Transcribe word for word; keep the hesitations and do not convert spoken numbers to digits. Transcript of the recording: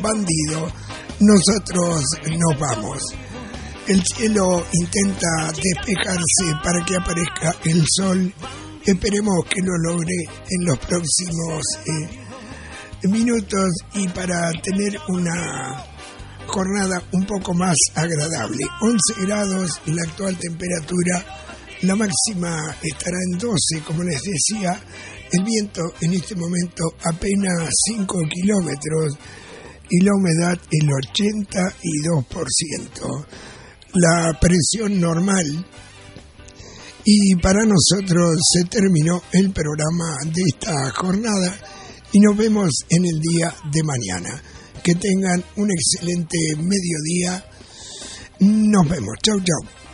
bandido, nosotros nos vamos. El cielo intenta despejarse para que aparezca el sol. Esperemos que lo logre en los próximos eh, minutos y para tener una jornada un poco más agradable. once grados la actual temperatura, la máxima estará en doce, como les decía. El viento en este momento apenas cinco kilómetros y la humedad el ochenta y dos por ciento. La presión normal. Y para nosotros se terminó el programa de esta jornada y nos vemos en el día de mañana. Que tengan un excelente mediodía. Nos vemos. Chau, chau.